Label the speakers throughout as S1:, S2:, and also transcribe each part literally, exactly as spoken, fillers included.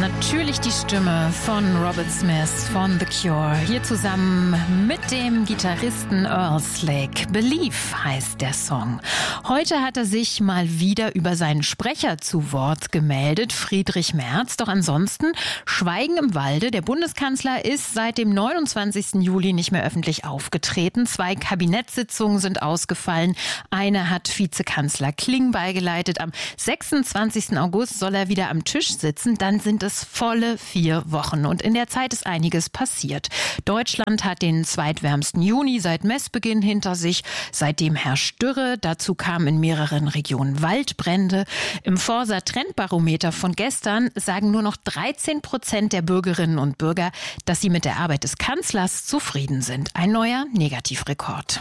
S1: Natürlich die Stimme von Robert Smith von The Cure. Hier zusammen mit dem Gitarristen Earl Slick. Believe heißt der Song. Heute hat er sich mal wieder über seinen Sprecher zu Wort gemeldet, Friedrich Merz. Doch ansonsten Schweigen im Walde. Der Bundeskanzler ist seit dem neunundzwanzigsten Juli nicht mehr öffentlich aufgetreten. Zwei Kabinettssitzungen sind ausgefallen. Eine hat Vizekanzler Kling beigeleitet. Am sechsundzwanzigsten August soll er wieder am Tisch sitzen. Dann sind es volle vier Wochen. Und in der Zeit ist einiges passiert. Deutschland hat den zweitwärmsten Juni seit Messbeginn hinter sich. Seitdem herrscht Dürre. Dazu kamen in mehreren Regionen Waldbrände. Im Forsa-Trendbarometer von gestern sagen nur noch dreizehn Prozent der Bürgerinnen und Bürger, dass sie mit der Arbeit des Kanzlers zufrieden sind. Ein neuer Negativrekord.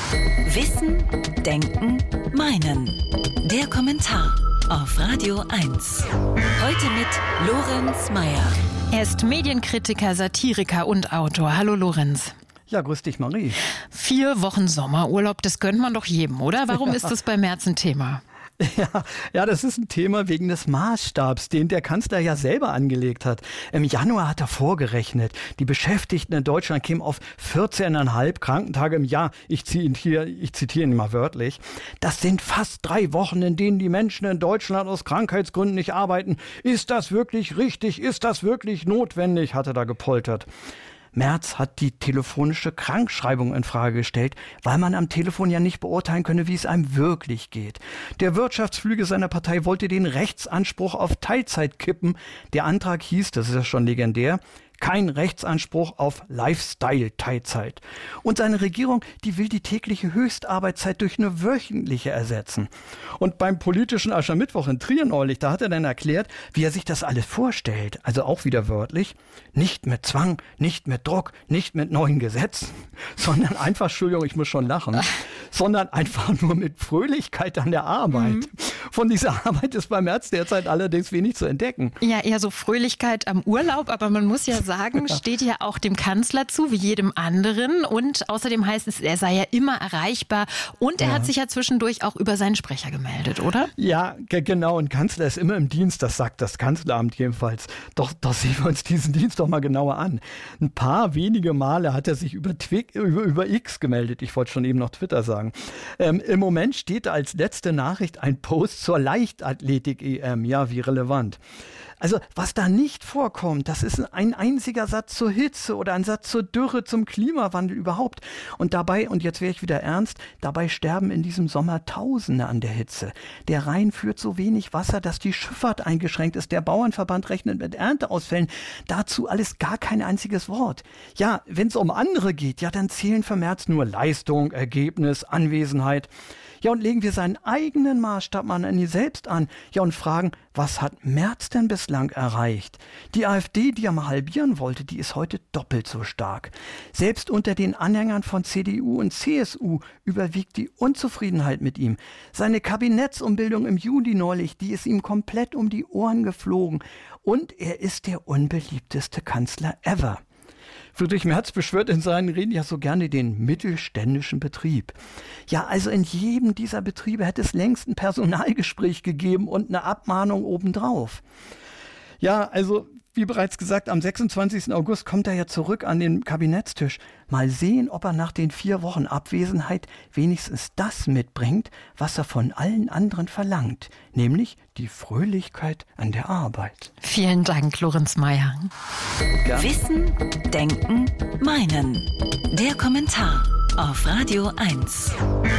S2: Wissen, Denken, Meinen. Der Kommentar auf Radio eins. Heute mit Lorenz Meyer.
S1: Er ist Medienkritiker, Satiriker und Autor. Hallo Lorenz.
S3: Ja, grüß dich, Marie.
S1: Vier Wochen Sommerurlaub, das gönnt man doch jedem, oder? Warum ist das bei Merz ein Thema?
S3: Ja, ja, das ist ein Thema wegen des Maßstabs, den der Kanzler ja selber angelegt hat. Im Januar hat er vorgerechnet, die Beschäftigten in Deutschland kämen auf vierzehn Komma fünf Krankentage im Jahr. Ich, ziehe ihn hier, ich zitiere ihn mal wörtlich. Das sind fast drei Wochen, in denen die Menschen in Deutschland aus Krankheitsgründen nicht arbeiten. Ist das wirklich richtig? Ist das wirklich notwendig? Hat er da gepoltert. Merz hat die telefonische Krankschreibung in Frage gestellt, weil man am Telefon ja nicht beurteilen könne, wie es einem wirklich geht. Der Wirtschaftsflügel seiner Partei wollte den Rechtsanspruch auf Teilzeit kippen. Der Antrag hieß, das ist ja schon legendär, kein Rechtsanspruch auf Lifestyle-Teilzeit. Und seine Regierung, die will die tägliche Höchstarbeitszeit durch eine wöchentliche ersetzen. Und beim politischen Aschermittwoch in Trier neulich, da hat er dann erklärt, wie er sich das alles vorstellt. Also auch wieder wörtlich, nicht mit Zwang, nicht mit Druck, nicht mit neuen Gesetzen, sondern einfach, Entschuldigung, ich muss schon lachen, sondern einfach nur mit Fröhlichkeit an der Arbeit. Mhm. Von dieser Arbeit ist bei Merz derzeit allerdings wenig zu entdecken.
S1: Ja, eher so Fröhlichkeit am Urlaub, aber man muss ja sagen, steht ja auch dem Kanzler zu, wie jedem anderen. Und außerdem heißt es, er sei ja immer erreichbar. Und er ja. hat sich ja zwischendurch auch über seinen Sprecher gemeldet, oder?
S3: Ja, g- genau. Ein Kanzler ist immer im Dienst, das sagt das Kanzleramt jedenfalls. Doch, doch sehen wir uns diesen Dienst doch mal genauer an. Ein paar wenige Male hat er sich über, Twic- über, über X gemeldet. Ich wollte schon eben noch Twitter sagen. Ähm, Im Moment steht da als letzte Nachricht ein Post zur Leichtathletik-E M. Ja, wie relevant. Also, was da nicht vorkommt, das ist ein einziger Satz zur Hitze oder ein Satz zur Dürre, zum Klimawandel überhaupt. Und dabei, und jetzt wäre ich wieder ernst, dabei sterben in diesem Sommer Tausende an der Hitze. Der Rhein führt so wenig Wasser, dass die Schifffahrt eingeschränkt ist. Der Bauernverband rechnet mit Ernteausfällen. Dazu alles gar kein einziges Wort. Ja, wenn es um andere geht, ja, dann zählen für Merz nur Leistung, Ergebnis, Anwesenheit. Ja, und legen wir seinen eigenen Maßstab mal an ihn selbst an. Ja, und fragen, was hat Merz denn bislang erreicht? Die AfD, die er mal halbieren wollte, die ist heute doppelt so stark. Selbst unter den Anhängern von C D U und C S U überwiegt die Unzufriedenheit mit ihm. Seine Kabinettsumbildung im Juli neulich, die ist ihm komplett um die Ohren geflogen. Und er ist der unbeliebteste Kanzler ever. Friedrich Merz beschwört in seinen Reden ja so gerne den mittelständischen Betrieb. Ja, also in jedem dieser Betriebe hätte es längst ein Personalgespräch gegeben und eine Abmahnung obendrauf. Ja, also wie bereits gesagt, am sechsundzwanzigsten August kommt er ja zurück an den Kabinettstisch. Mal sehen, ob er nach den vier Wochen Abwesenheit wenigstens das mitbringt, was er von allen anderen verlangt, nämlich die Fröhlichkeit an der Arbeit.
S1: Vielen Dank, Lorenz Meyer.
S2: Ja. Wissen, Denken, Meinen. Der Kommentar auf Radio eins.